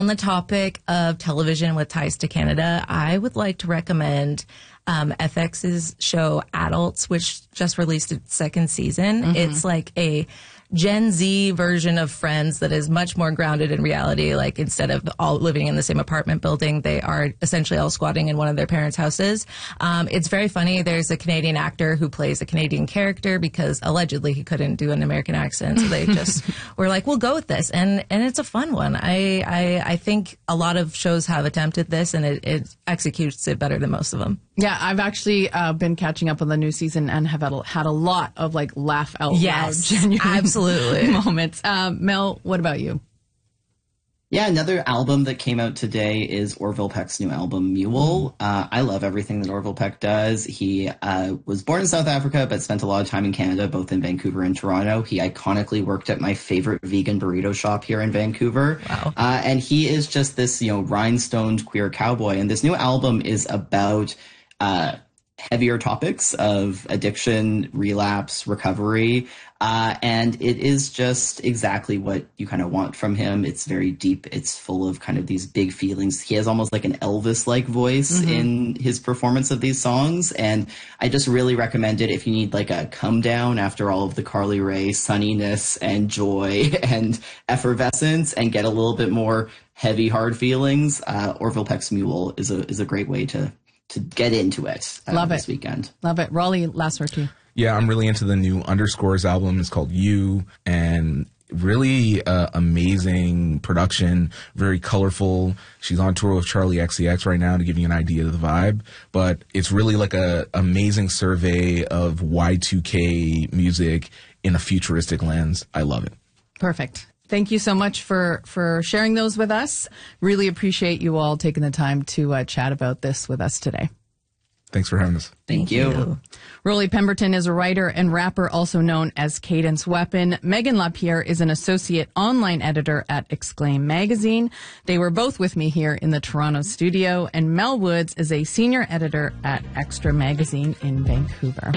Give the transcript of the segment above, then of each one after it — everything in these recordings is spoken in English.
On the topic of television with ties to Canada, I would like to recommend FX's show Adults, which just released its second season. It's like a Gen Z version of Friends that is much more grounded in reality. Like, instead of all living in the same apartment building, they are essentially all squatting in one of their parents' houses. It's very funny. There's a Canadian actor who plays a Canadian character because allegedly he couldn't do an American accent. So they just were like, we'll go with this. And it's a fun one. I think a lot of shows have attempted this, and it executes it better than most of them. Yeah, I've actually been catching up on the new season and have had a lot of like laugh out loud, genuine absolutely moments. Mel, what about you? Yeah, another album that came out today is Orville Peck's new album, Mule. I love everything that Orville Peck does. He was born in South Africa, but spent a lot of time in Canada, both in Vancouver and Toronto. He iconically worked at my favorite vegan burrito shop here in Vancouver. Wow. And he is just this, rhinestoned queer cowboy. And this new album is about heavier topics of addiction, relapse, recovery. And it is just exactly what you kind of want from him. It's very deep. It's full of kind of these big feelings. He has almost like an Elvis-like voice in his performance of these songs. And I just really recommend it if you need like a come down after all of the Carly Rae sunniness and joy and effervescence and get a little bit more heavy, hard feelings. Orville Peck's Mule is a great way to get into it this weekend. Love it. Raleigh, last word to you. Yeah, I'm really into the new Underscores album. It's called You, and really amazing production, very colorful. She's on tour with Charlie XCX right now to give you an idea of the vibe. But it's really like a amazing survey of Y2K music in a futuristic lens. I love it. Perfect. Thank you so much for sharing those with us. Really appreciate you all taking the time to chat about this with us today. Thanks for having us. Thank you. Roly Pemberton is a writer and rapper, also known as Cadence Weapon. Megan LaPierre is an associate online editor at Exclaim Magazine. They were both with me here in the Toronto studio. And Mel Woods is a senior editor at Extra Magazine in Vancouver.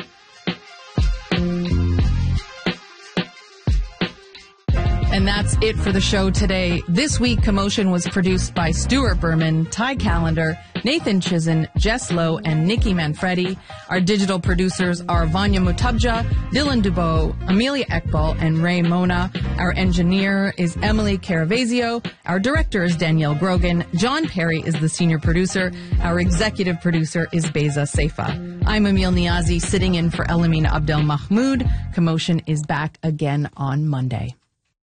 And that's it for the show today. This week, Commotion was produced by Stuart Berman, Ty Callender, Nathan Chizen, Jess Lowe, and Nikki Manfredi. Our digital producers are Vanya Mutabja, Dylan Dubois, Amelia Ekbal, and Ray Mona. Our engineer is Emily Caravasio. Our director is Danielle Grogan. John Perry is the senior producer. Our executive producer is Beza Seifa. I'm Emil Niazi, sitting in for Elamina Abdel Mahmoud. Commotion is back again on Monday.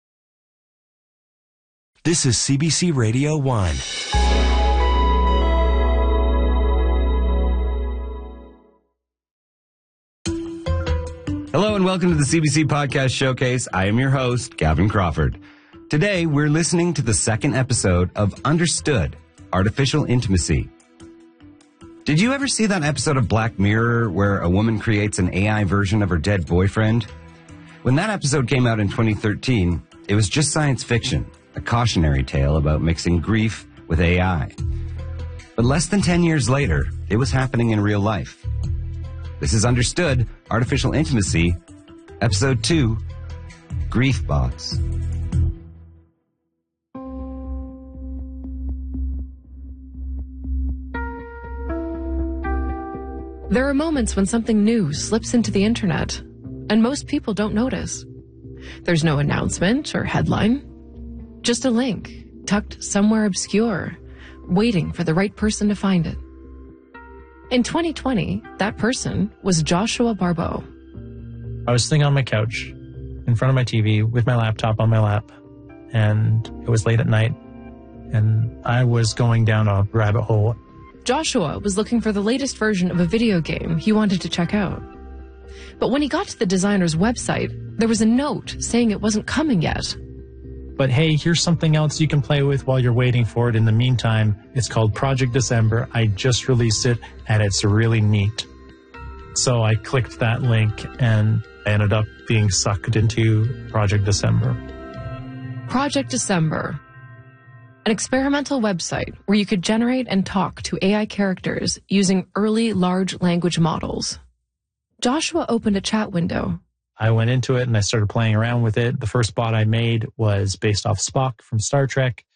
This is CBC Radio 1. Hello and welcome to the CBC Podcast Showcase. I am your host, Gavin Crawford. Today, we're listening to the second episode of Understood, Artificial Intimacy. Did you ever see that episode of Black Mirror where a woman creates an AI version of her dead boyfriend? When that episode came out in 2013, it was just science fiction. A cautionary tale about mixing grief with AI. But less than 10 years later, it was happening in real life. This is Understood, Artificial Intimacy, Episode 2, Grief Box. There are moments when something new slips into the internet, and most people don't notice. There's no announcement or headline. Just a link, tucked somewhere obscure, waiting for the right person to find it. In 2020, that person was Joshua Barbeau. I was sitting on my couch in front of my TV with my laptop on my lap, and it was late at night, and I was going down a rabbit hole. Joshua was looking for the latest version of a video game he wanted to check out. But when he got to the designer's website, there was a note saying it wasn't coming yet. But hey, here's something else you can play with while you're waiting for it. In the meantime, it's called Project December. I just released it, and it's really neat. So I clicked that link, and I ended up being sucked into Project December. Project December, an experimental website where you could generate and talk to AI characters using early large language models. Joshua opened a chat window. I went into it and I started playing around with it. The first bot I made was based off Spock from Star Trek.